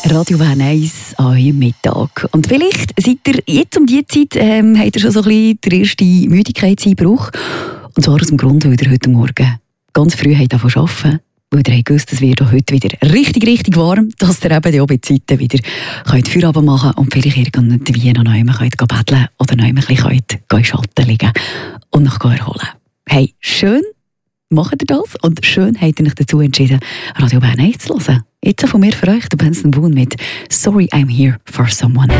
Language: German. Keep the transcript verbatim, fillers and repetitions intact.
Radio Bern eins an eurem Mittag. Und vielleicht seid ihr jetzt um diese Zeit, ähm, habt ihr schon so ein bisschen den ersten Müdigkeitseinbruch. Und zwar aus dem Grund, weil ihr heute Morgen ganz früh habt angefangen zu arbeiten. Weil ihr habt gewusst, es wird heute wieder richtig, richtig warm, dass ihr eben auch bei Zeiten wieder könnt Feierabend machen und vielleicht irgendwie noch einmal könnt betteln oder noch einmal könnt in Schatten liegen und noch erholen. Hey, schön macht ihr das und schön habt ihr euch dazu entschieden, Radio Bern eins zu hören. Jetzt von mir für euch, der Benson Boone mit «Sorry I'm Here for Someone Else».